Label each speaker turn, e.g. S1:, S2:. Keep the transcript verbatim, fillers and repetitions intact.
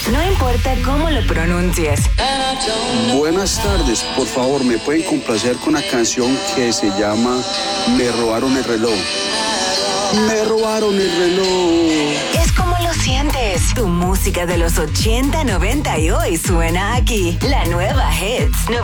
S1: No importa cómo lo pronuncies.
S2: Buenas tardes, por favor, ¿me pueden complacer con una canción que se llama Me robaron el reloj? Me robaron el reloj.
S1: Es como lo sientes. Tu música de los ochenta, noventa y hoy suena aquí. La nueva Hits noventa.